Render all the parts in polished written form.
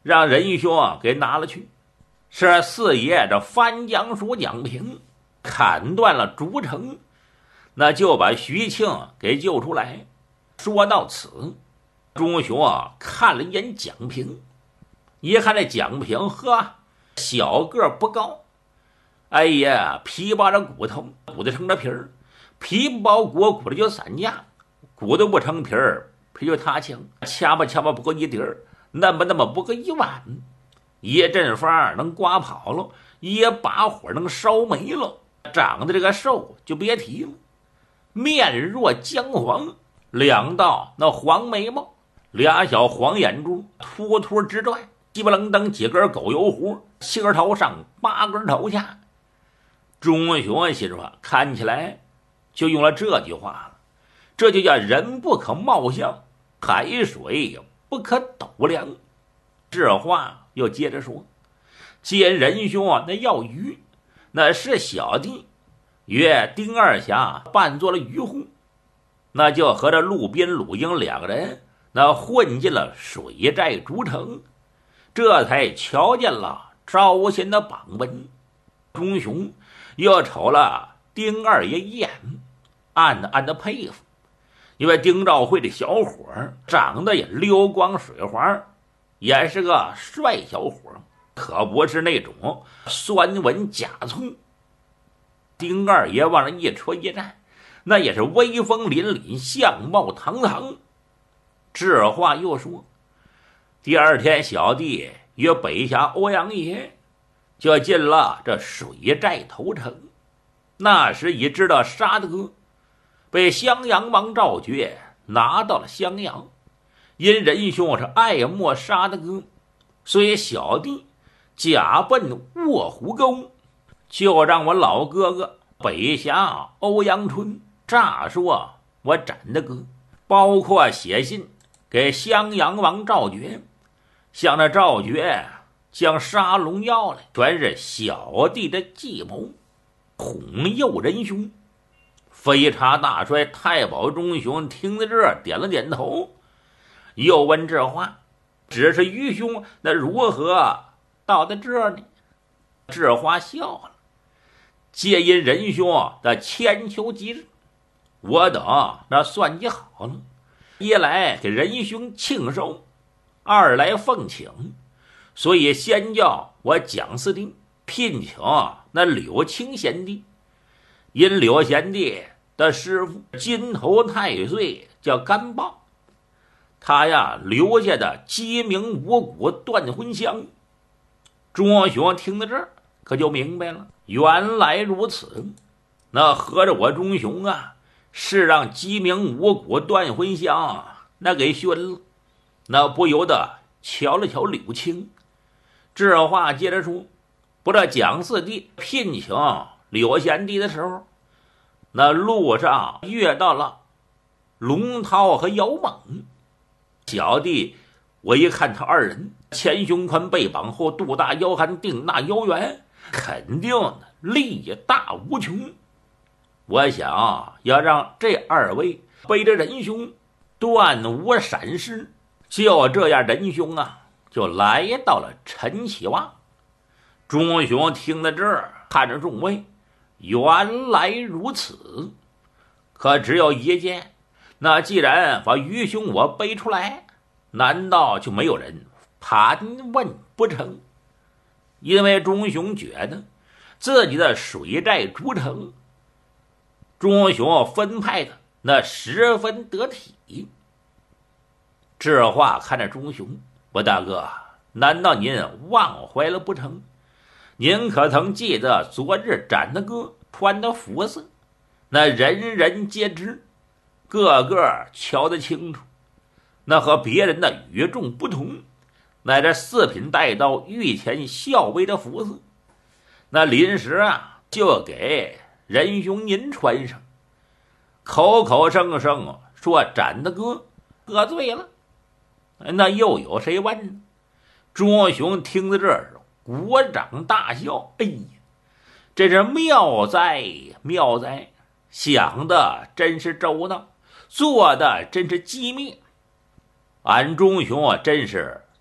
让仁兄给拿了去。是四爷这翻江鼠蒋平砍断了竹城，那就把徐庆给救出来。说到此，钟雄看了一眼蒋平，一看这蒋平，呵，小个不高，哎呀，皮包着骨头，骨头成了皮儿，皮不包骨，骨头就散架，骨头不成皮儿，皮就塌墙，掐吧不够一底儿，那么不够一碗，一阵风能刮跑了，一把火能烧没了，长得这个瘦就别提了，面若姜黄，两道那黄眉毛，俩小黄眼珠突突直转，鸡巴楞登几根狗油胡，七根头上八根头下。钟雄心说，看起来就用了这句话了，这就叫人不可貌相，海水不可斗量。这话又接着说，见仁兄那要鱼，那是小弟约丁二侠扮作了渔户，那就和这路边鲁英两个人那混进了水寨竹城，这才瞧见了招贤的榜文。钟雄又瞅了丁二爷一眼，暗的佩服，因为丁兆会这小伙长得也溜光水滑，也是个帅小伙，可不是那种酸文假粗。丁二爷往那一戳一站，那也是威风凛凛，相貌堂堂。这话又说，第二天小弟约北侠欧阳爷就进了这水寨投诚。那时已知道沙德被襄阳王赵觉拿到了襄阳，因仁兄是爱慕沙德哥，所以小弟假奔卧虎沟，就让我老哥哥北侠欧阳春诈说我展的哥，包括写信给襄阳王赵觉，向那赵觉将沙龙要来，全是小弟的计谋，哄诱仁兄。飞叉大帅太保钟雄听到这儿点了点头，又问这话，只是愚兄那如何到的这儿呢？这话笑了，皆因仁兄的千秋吉日，我等那算计好了，一来给仁兄庆寿，二来奉请，所以先叫我蒋四弟聘请那柳青贤弟，因柳贤弟的师傅金头太岁叫甘豹，他呀留下的鸡鸣五谷断魂香。钟雄听到这儿可就明白了，原来如此，那合着我钟雄啊是让鸡鸣五谷断魂香那给熏了，那不由得瞧了瞧柳青。这话接着说，不知道蒋四弟聘请柳贤弟的时候，那路上遇到了龙涛和姚猛，小弟我一看他二人前胸宽背绑后肚大腰寒腚大腰圆，肯定力大无穷，我想要让这二位背着仁兄断无闪失。就这样，仁兄啊就来到了陈启旺。钟雄听到这儿，看着众位，原来如此，可只有一件，那既然把愚兄我背出来，难道就没有人盘问不成？因为钟雄觉得自己的水寨竹城，钟雄分派的那十分得体。这话看着钟雄，我大哥，难道您忘怀了不成？您可曾记得昨日展的哥穿的服饰，那人人皆知，个个瞧得清楚，那和别人的与众不同，乃这四品带刀御前校尉的服饰，那临时啊就给仁兄您穿上，口口声声说展的哥喝醉了，那又有谁问呢？钟雄听到这儿鼓掌大笑，哎呀，这是妙哉妙哉，想的真是周到，做的真是机密，俺钟雄真是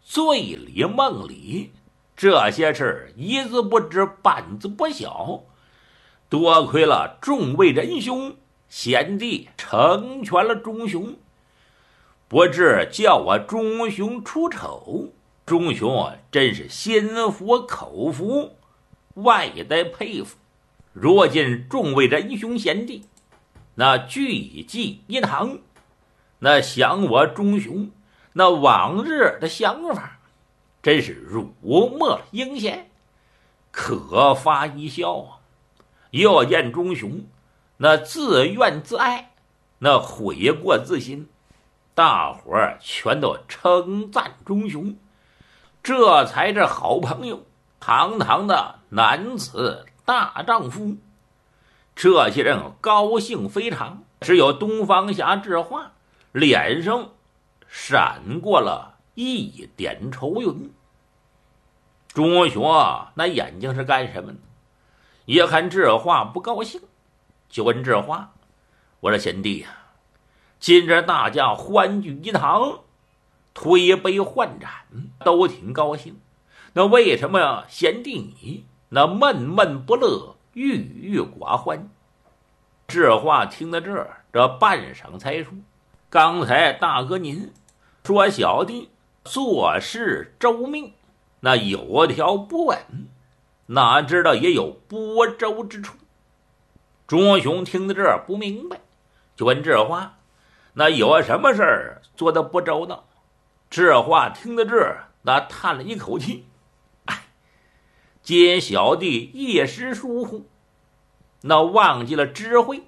醉里梦里，这些事一字不知半字不晓。多亏了众位仁兄，贤弟成全了钟雄，不知叫我钟雄出丑。钟雄真是心服口服，外带佩服。如今众位仁兄贤弟那聚集一堂，那想我钟雄那往日的想法，真是如墨应现，可发一笑啊！又见钟雄那自怨自艾，那悔过自新，大伙儿全都称赞钟雄，这才是好朋友，堂堂的男子大丈夫。这些人高兴非常，只有东方侠智化脸上闪过了一点愁云。钟雄那眼睛是干什么呢？一看智化不高兴，就问智化：“我说贤弟呀，今日大家欢聚一堂，推杯换盏，都挺高兴，那为什么贤弟你那闷闷不乐，郁郁寡欢？”智化听到这儿，这半晌才说：“刚才大哥您说小弟做事周密，那有条不紊，哪知道也有不周之处。”钟雄听到这儿不明白，就问智化：“那有什么事儿做得不周到？”智化听到这儿，那叹了一口气：“哎，今小弟一时疏忽，那忘记了知会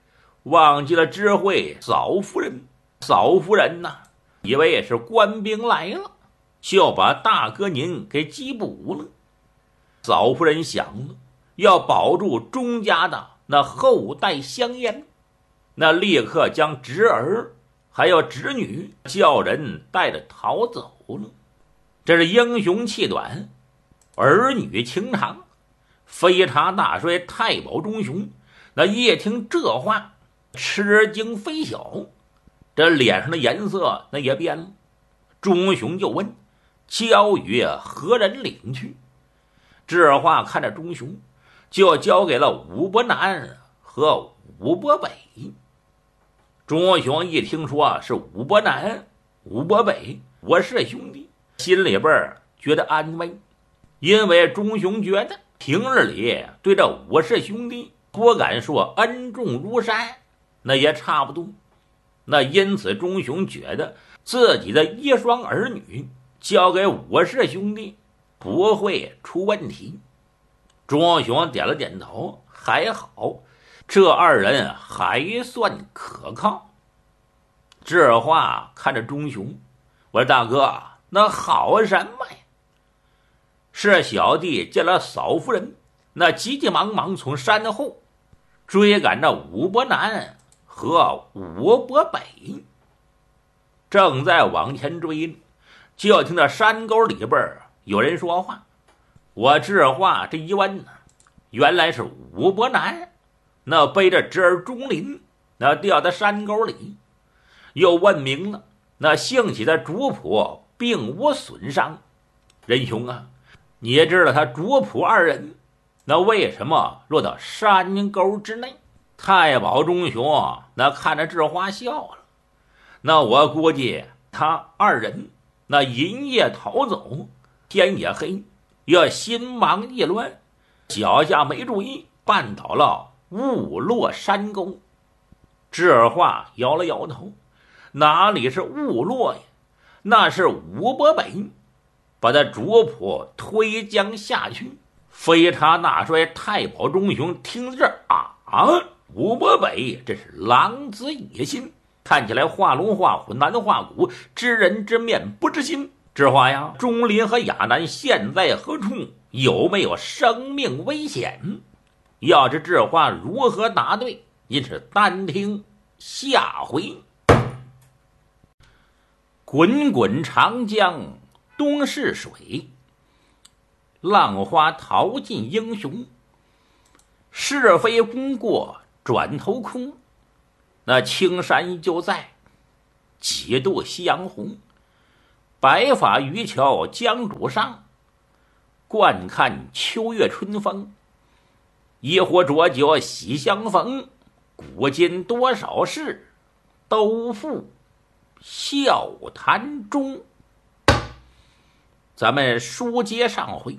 嫂夫人。嫂夫人呐，以为是官兵来了，就把大哥您给缉捕了。嫂夫人想了，要保住钟家的那后代香烟，那立刻将侄儿还有侄女叫人带着逃走了。这是英雄气短，儿女情长。飞茶大帅太保钟雄那一听这话，吃惊非小，这脸上的颜色那也变了。钟雄就问：“交与何人领去？”智化看着钟雄，就交给了武伯南和武伯北。钟雄一听说是武伯南、武伯北我是兄弟，心里边觉得安慰，因为钟雄觉得平日里对这武氏兄弟不敢说恩重如山，那也差不多。那因此钟雄觉得自己的一双儿女交给武氏兄弟不会出问题。钟雄点了点头，还好，这二人还算可靠。智化看着钟雄，我说：“大哥，那好什么呀？”是小弟见了嫂夫人，那急急忙忙从山后追赶着武伯南和武伯北，正在往前追，就听到山沟里边有人说话。我智化这一问呢，原来是武伯南那背着侄儿钟林那掉在山沟里，又问明了那幸喜的主仆并无损伤。仁兄啊，你也知道他主仆二人那为什么落到山沟之内？太保钟雄那看着智化笑了，那我估计他二人那银夜逃走，天也黑，要心忙意乱，脚下没注意，绊倒了误落山沟。智化摇了摇头，哪里是误落呀？那是武伯北把他主仆推将下去。飞茶大帅太保钟雄听这武伯北这是狼子野心，看起来画龙画虎难画骨，知人知面不知心。智化呀，钟林和亚楠现在何处？有没有生命危险？要知智化如何答对，因是单听下回。滚滚长江东逝水，浪花淘尽英雄。是非功过转头空，那青山就在，几度夕阳红。 白发渔樵江渚上，惯看秋月春风。一壶浊酒喜相逢，古今多少事，都付笑谈中。咱们书接上回，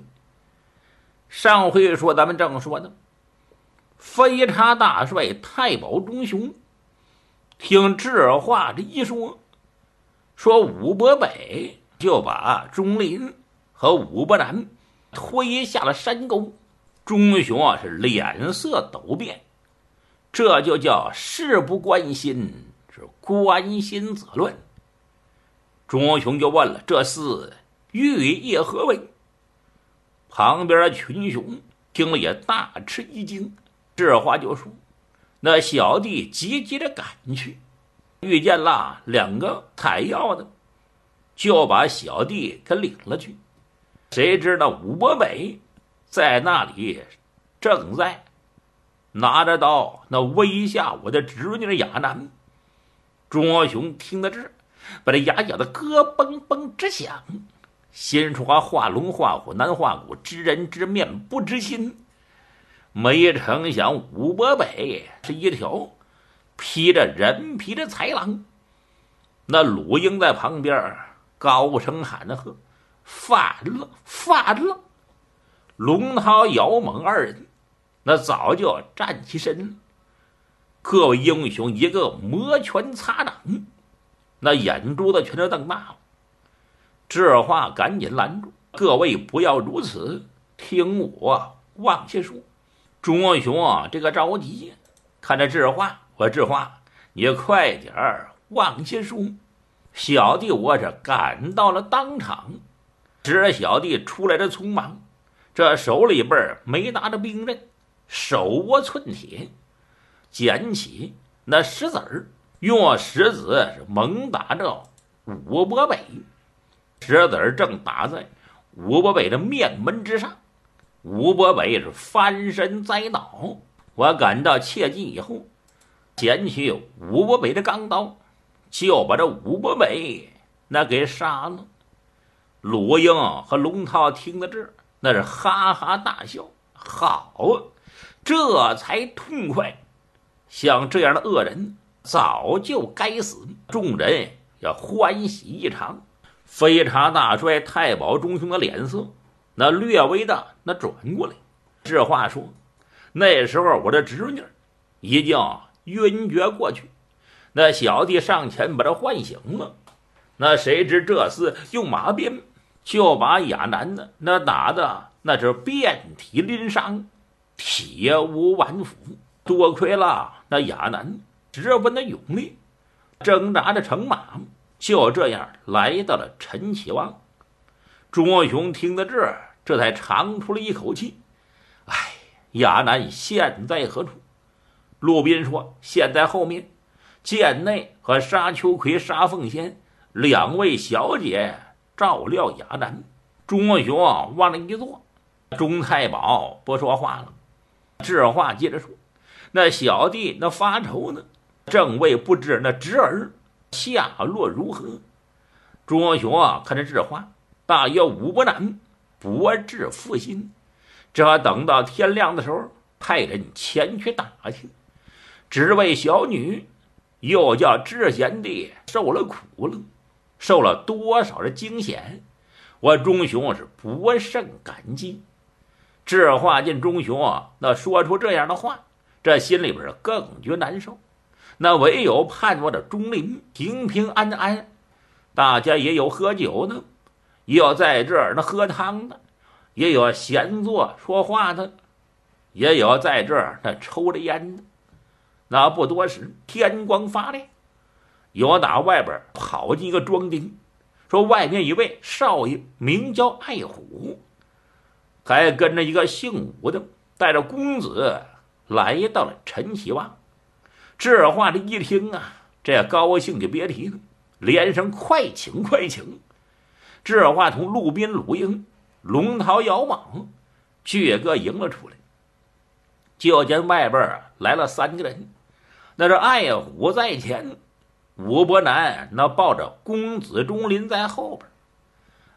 说咱们正说的，飞叉大帅太保钟雄听智化这一说武伯北就把钟林和武伯南推下了山沟。钟雄是脸色陡变，这就叫事不关心，是关心则乱。钟雄就问了，这厮寓意何为？旁边的群雄听了也大吃一惊。这话就说，那小弟急着赶去，遇见了2个采药的，就把小弟给领了去。谁知道武伯北在那里正在拿着刀那威吓我的侄女的亚楠。钟雄听到这儿，把这牙咬得咯嘣嘣直响，心说画龙画虎难画骨，知人知面不知心。没成想武伯北是一条披着人皮的豺狼。那鲁英在旁边高声喊着喝，反了反了！龙涛姚猛2人那早就站起身了，各位英雄一个摩拳擦掌，那眼珠子全都瞪大了。这话赶紧拦住，各位不要如此，听我往下说。钟雄这个着急，看着智化，我智化，你快点往下说。小弟我是赶到了当场，只小弟出来的匆忙，这手里边没拿着兵刃，手握寸铁，捡起那石子儿，用石子是猛打着武伯北。石子儿正打在武伯北的面门之上，武伯北是翻身栽倒。我赶到切近以后，捡起武伯北的钢刀，就把这武伯北那给杀了。鲁英和龙涛听到这儿，那是哈哈大笑，好，这才痛快。像这样的恶人早就该死。众人要欢喜异常。飞叉大帅太保钟雄的脸色那略微的那转过来。这话说，那时候我的侄女已经晕厥过去，那小弟上前把他唤醒了。那谁知这厮用马鞭就把亚楠的那打的那是遍体鳞伤，铁无完肤。多亏了那亚楠十分的勇力，挣扎着乘马，就这样来到了陈启王。钟雄听到这儿，这才长出了一口气。哎，亚楠现在何处？陆斌说，现在后面，剑内和沙秋葵、沙凤仙2位小姐照料亚楠。钟雄往那一坐，钟太保不说话了。这话接着说，那小弟那发愁呢，正为不知那侄儿下落如何。钟雄看着这话，大约武伯南博智负心，这等到天亮的时候，派人前去打听，只为小女又叫智贤弟受了苦了，受了多少的惊险，我钟雄是不胜感激。这话见钟雄那说出这样的话，这心里边更觉难受。那唯有盼望着钟林平平安安，大家也有喝酒的，也有在这儿那喝汤的，也有闲坐说话的，也有在这儿那抽着烟的。那不多时，天光发亮，有打外边跑进一个庄丁，说外面一位少爷名叫爱虎，还跟着一个姓武的带着公子来到了陈启王。这话这一听啊，这高兴就别提了，连声快请快请。这话从陆宾、鲁英、龙涛、姚莽俱各迎了出来。就见外边来了3个人，那是爱虎在前，武伯南那抱着公子钟林在后边，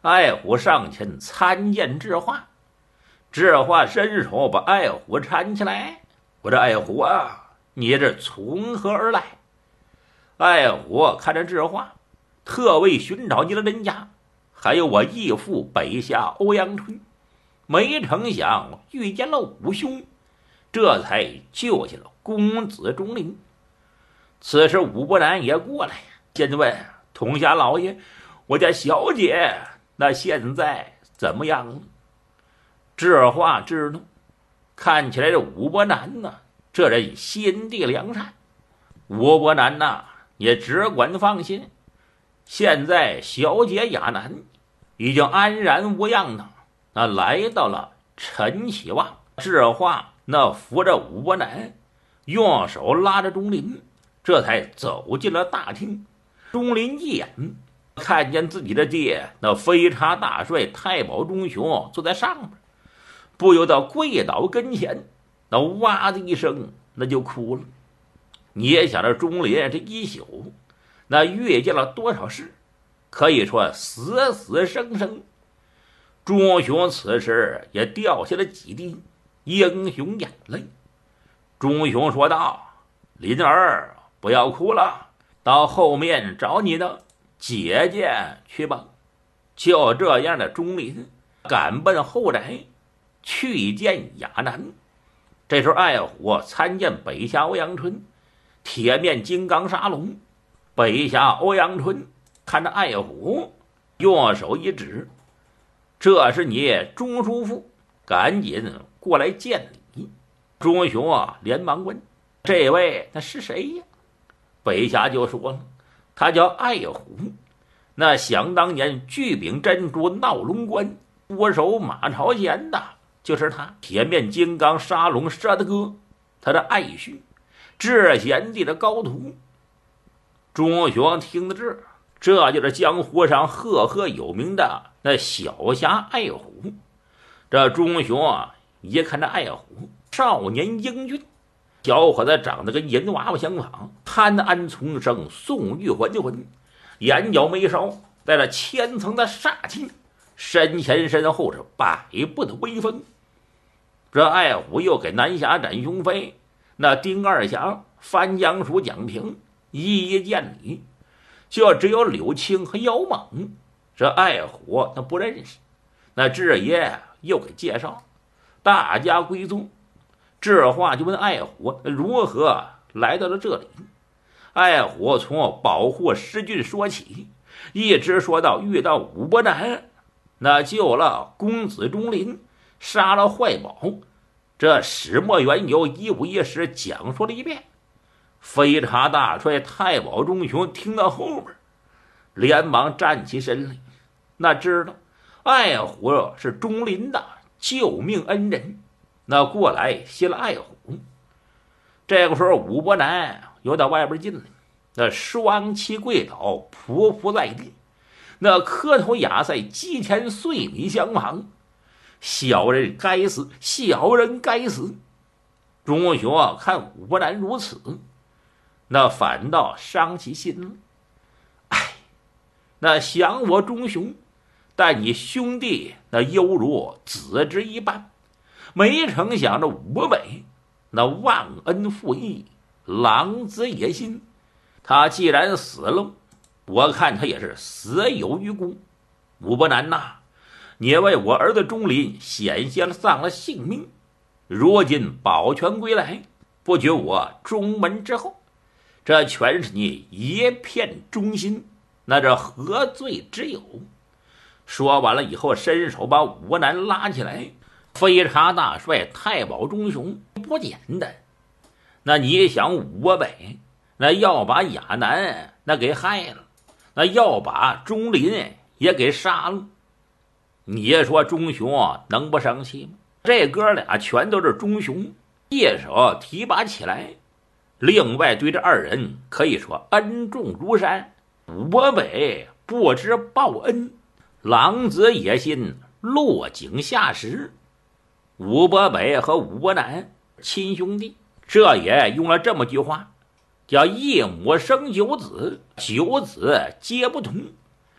爱虎上前参见智化，智化伸手把爱虎搀起来。我这爱虎啊，你这从何而来？爱虎看着智化，特为寻找你的人家，还有我义父北下欧阳春，没成想遇见了武兄，这才救下了公子钟灵。此时武伯南也过来，先问统辖老爷，我家小姐那现在怎么样了？智化知道，看起来这武伯南呢，这人心地良善。武伯南呐，也只管放心，现在小姐亚楠已经安然无恙呢。那来到了陈启旺，智化那扶着武伯南，用手拉着钟林，这才走进了大厅。钟林一眼看见自己的爹那飞叉大帅太保钟雄坐在上面，不由得跪倒跟前，那哇的一声那就哭了。你也想着钟林这一宿那遇见了多少事，可以说死死生生。钟雄此时也掉下了几滴英雄眼泪。钟雄说道：林儿，不要哭了，到后面找你的姐姐去吧。就这样的钟林赶奔后宅去见亚楠。这时候爱虎参见北下欧阳春，铁面金刚沙龙。北下欧阳春看着爱虎，用手一指：这是你钟叔父，赶紧过来见礼。钟雄啊，连忙问：这位那是谁呀？北下就说了，他叫爱虎，那想当年聚丙珍珠闹龙关拨手马朝贤的就是他，铁面金刚沙龙沙的哥，他的爱婿，智贤帝的高徒。钟雄听得这就是江湖上赫赫有名的那小侠爱虎。这钟雄啊，一看这爱虎少年英俊，小伙子长得跟银娃娃相仿，潘安从生，宋玉浑浑，眼角眉梢带着千层的煞气，身前身后是百步的威风。这爱虎又给南侠展雄飞、那丁二侠、翻江鼠蒋平一一见礼，就只有柳青和姚猛，这爱虎他不认识。那智爷又给介绍，大家归宗。智化就问爱虎如何来到了这里。爱虎从保护师郡说起，一直说到遇到武伯南，那救了公子钟林，杀了坏宝，这始末缘由一五一十讲述了一遍。飞叉大帅太保钟雄听到后面，连忙站起身来，那知道爱虎是钟林的救命恩人，那过来谢了爱虎。这个时候武伯南又到外边进来，那双膝跪倒，匍匐在地，那磕头哑在鸡前碎米相旁。小人该死，小人该死。钟雄看武伯南如此，那反倒伤起心了。哎，那想我钟雄，但你兄弟那犹如子之一般，没成想着武伯北那忘恩负义，狼子野心。他既然死了，我看他也是死有余辜。武伯南呐，你为我儿子钟林险些丧了性命，如今保全归来，不绝我中门之后，这全是你一片忠心，那这何罪之有？说完了以后，伸手把武伯南拉起来。飞叉大帅太保钟雄不简单，那你想武伯北那要把亚楠那给害了，那要把钟林也给杀了，你说钟雄能不生气吗？这哥俩全都是钟雄一手提拔起来，另外对这二人可以说恩重如山。武伯北不知报恩，狼子野心，落井下石。武伯北和武伯南亲兄弟，这也用了这么句话，叫一母生九子，九子皆不同。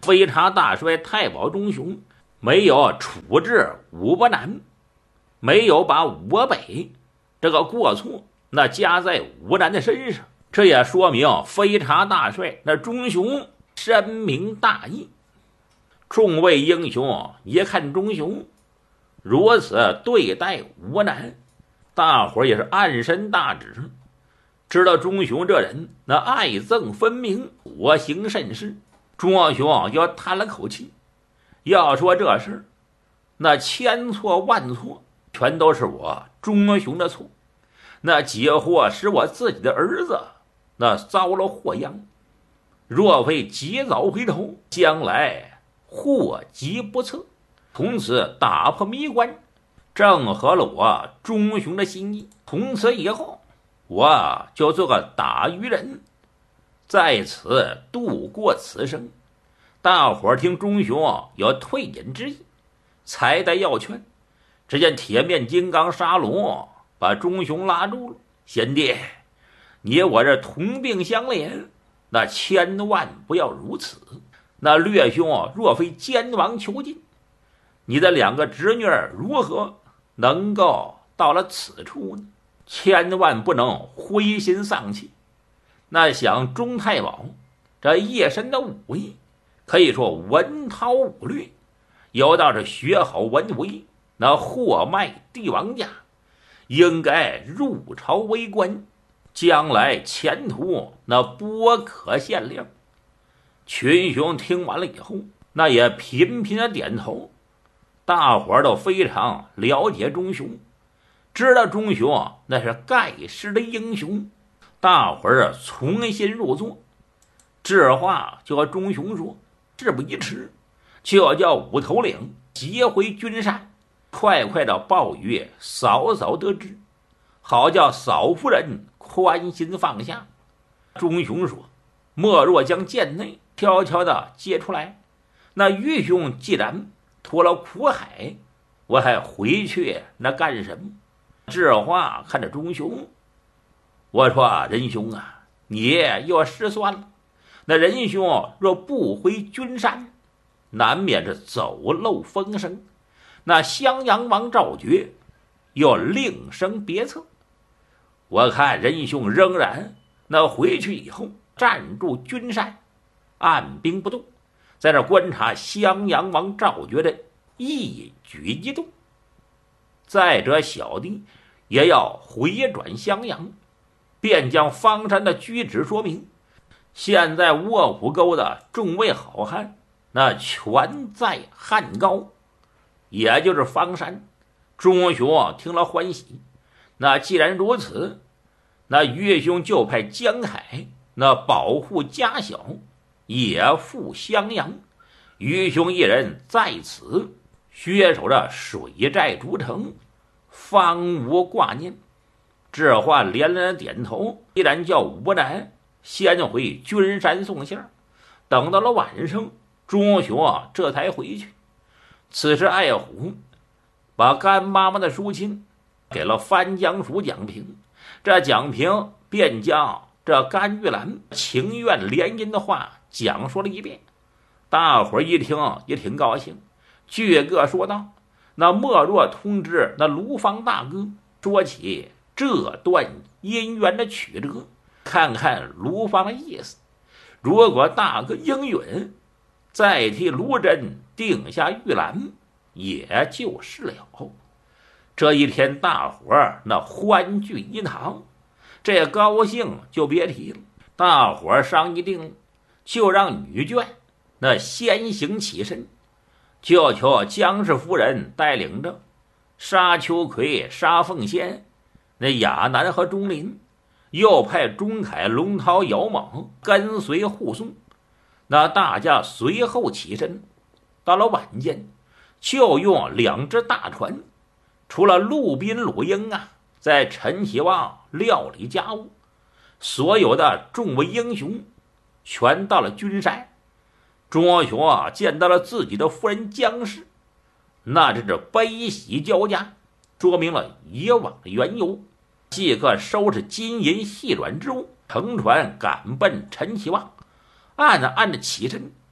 飞查大帅太保中雄没有处置武伯南，没有把武伯北这个过错那加在武南的身上，这也说明飞查大帅那中雄深明大义。众位英雄一看中雄如此对待武南，大伙也是暗伸大指，知道中雄这人那爱憎分明，我行甚是。中雄又叹了口气，要说这事那千错万错全都是我中雄的错，那劫祸使我自己的儿子那遭了祸殃，若非及早回头，将来祸及不测。从此打破迷关，正合了我中雄的心意。从此以后，我就做个打渔人，在此度过此生。大伙儿听中雄有退隐之意，才待要劝，只见铁面金刚沙龙把中雄拉住了。贤弟，你我这同病相怜，那千万不要如此。那略兄若非奸王囚禁，你的两个侄女如何能够到了此处呢？千万不能灰心丧气。那想钟太保这一身的武艺可以说文韬武略，有道是学好文为，那货卖帝王家，应该入朝为官，将来前途那不可限量。群雄听完了以后，那也频频的点头。大伙儿都非常了解中雄，知道中雄那是盖世的英雄。大伙儿重新入座，智化就和中雄说，事不宜迟，就要叫五头领急回君山，快快的报与嫂嫂得知，好叫嫂夫人宽心放下。中雄说，莫若将剑内悄悄的接出来，那愚兄既然脱了苦海，我还回去那干什么？智化看着中雄，我说仁兄啊，你又失算了。那仁兄若不回君山，难免是走漏风声，那襄阳王赵觉又另生别策。我看仁兄仍然那回去以后站住君山，按兵不动，在这观察襄阳王赵觉的一举一动。再者小弟也要回转襄阳，便将方山的居旨说明。现在卧虎沟的众位好汉那全在汉高，也就是方山。钟雄听了欢喜，那既然如此，那岳兄就派江海那保护家小，也赴襄阳。于兄一人在此削守着水寨诸城，方无挂念。智化连连点头，依然叫吴南先回君山送信。等到了晚上，钟雄这才回去。此时爱虎把干妈妈的书信给了番江署蒋平，这蒋平便将这甘玉兰情愿联姻的话讲述了一遍。大伙儿一听也挺高兴，俱各说道，那莫若通知那卢方大哥，说起这段姻缘的曲折，看看卢方的意思。如果大哥应允，再替卢真定下玉兰，也就是了。这一天大伙儿那欢聚一堂，这高兴就别提了。大伙儿商议定了，就让女眷那先行起身，就求姜氏夫人带领着沙秋葵、沙凤仙、那亚楠和钟林，又派钟凯、龙涛、姚猛跟随护送。那大家随后起身，到了晚间，就用2只大船，除了陆宾、鲁英在陈启旺料理家务，所有的众位英雄全到了君山。钟雄见到了自己的夫人姜氏，那真是悲喜交加，说明了以往的缘由。即刻收拾金银细软之物，乘船赶奔陈启旺。按着起身，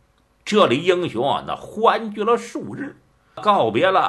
这里英雄那欢聚了数日，告别了